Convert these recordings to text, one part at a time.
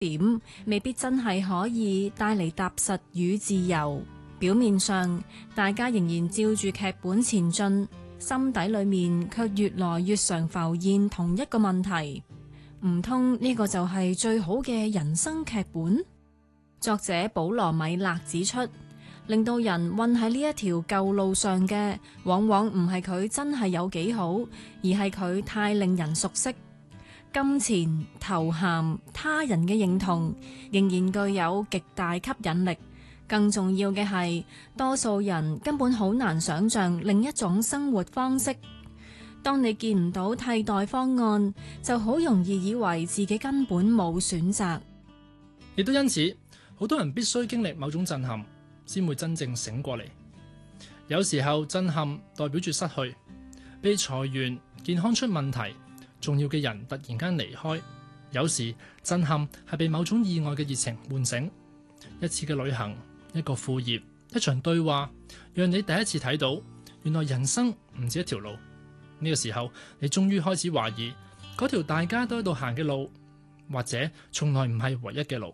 點，未必真係可以帶嚟踏實與自由。表面上大家仍然照住劇本前進，心底裏面卻越來越常浮現同一個問題：唔通呢個就係最好嘅人生劇本？作者保羅米勒指出，令到人困喺呢一條舊路上嘅，往往唔係佢真係有幾好，而係佢太令人熟悉。金錢、頭銜、他人嘅認同，仍然具有極大吸引力。更重要嘅係，多數人根本好難想像另一種生活方式。當你見唔到替代方案，就好容易以為自己根本冇選擇。 亦都因此，好多人必須經歷某種震撼，先會真正醒過嚟。有時候震撼代表住失去，被裁員、健康出問題、重要嘅人突然間離開。有時震撼係被某種意外嘅熱情喚醒，一次嘅旅行，一個副業，一場對話，讓你第一次睇到原來人生唔止一條路。呢個時候，你終於開始懷疑嗰條大家都喺度行嘅路，或者從來唔係唯一嘅路。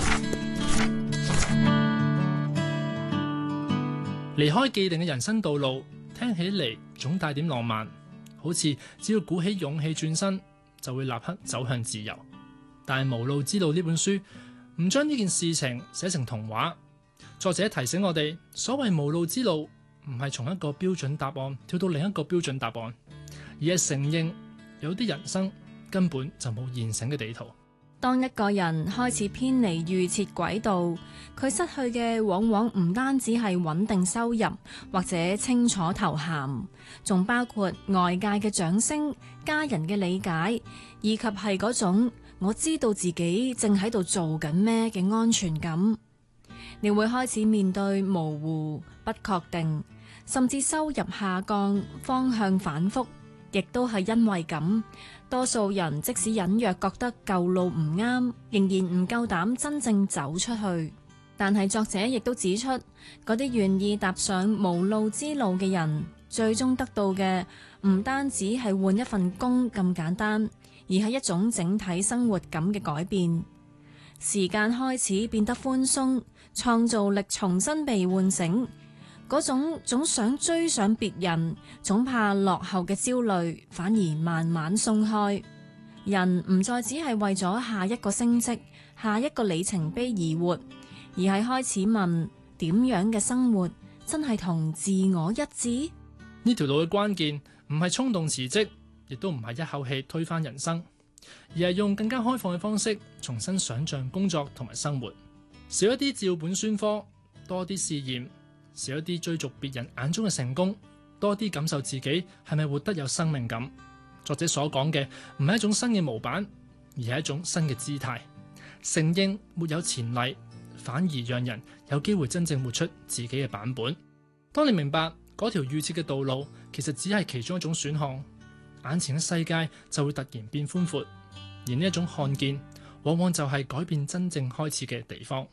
離開既定嘅人生道路，聽起嚟總帶點浪漫，好似只要鼓起勇氣轉身，就會立刻走向自由。但係《無路之路》呢本書唔將呢件事情寫成童話。作者提醒我哋，所謂無路之路，唔係從一個標準答案跳到另一個標準答案，而係承認有啲人生根本就冇現成嘅地圖。 當一個人開始偏離預設軌道，佢失去嘅往往唔單止係穩定收入或者清楚頭銜，仲包括外界嘅掌聲、家人嘅理解，以及係嗰種我知道自己正喺度做緊咩嘅安全感。你會開始面對模糊、不確定，甚至收入下降、方向反覆，亦都係因為咁，多數人即使隱約覺得舊路唔啱，仍然唔夠膽真正走出去。但係作者亦都指出，嗰啲願意踏上無路之路嘅人，最終得到嘅唔單止係換一份工咁簡單，而係一種整體生活感嘅改變。時間開始變得寬鬆，創造力重新被喚醒，嗰種總想追上別人，總怕落後嘅焦慮，反而慢慢鬆開。人唔再只係為咗下一個升職、下一個里程碑而活，而係開始問點樣嘅生活真係同自我一致？ 呢條路嘅關鍵唔係衝動辭職，亦都唔係一口氣推翻人生，而係用更加開放嘅方式重新想象工作同埋生活，少一啲照本宣科，多啲試驗，少一啲追逐別人眼中嘅成功，多啲感受自己係咪活得有生命感。作者所講嘅唔係一種新嘅模板，而係一種新嘅姿態，承認沒有前例，反而讓人有機會真正活出自己嘅版本。當你明白嗰條預設嘅道路其實只係其中一種選項，眼前嘅世界就會突然變寬闊，而呢一種看見往往就係改變真正開始嘅地方。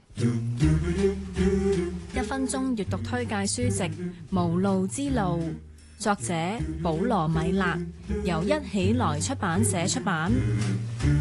1分鐘閱讀推介書籍《無路之路》，作者保羅米勒，由一起來出版社出版。